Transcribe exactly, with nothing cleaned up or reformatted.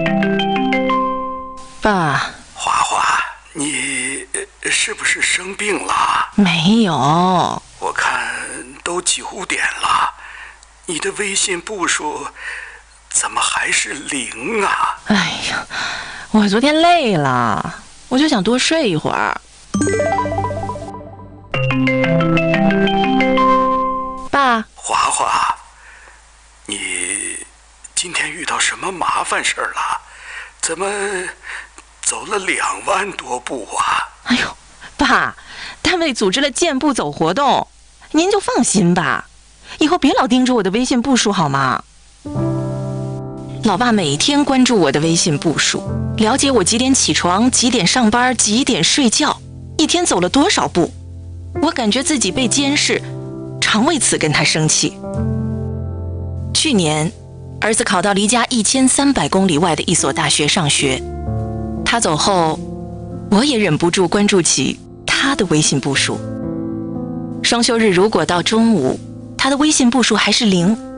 爸， 花花，你是不是生病了？ 没有， 我看都九点了，你的微信步数怎么还是零啊？ 哎呀，我昨天累了，我就想多睡一会儿。爸， 花花，你今天遇到什么麻烦事儿了？怎么走了两万多步啊？ 哎呦，爸，单位组织了健步走活动，您就放心吧，以后别老盯着我的微信步数好吗？老爸每天关注我的微信步数，了解我几点起床、几点上班、几点睡觉，一天走了多少步。我感觉自己被监视，常为此跟他生气。去年，儿子考到离家一千三百公里外的一所大学上学，他走后，我也忍不住关注起他的微信步数。双休日如果到中午，他的微信步数还是零，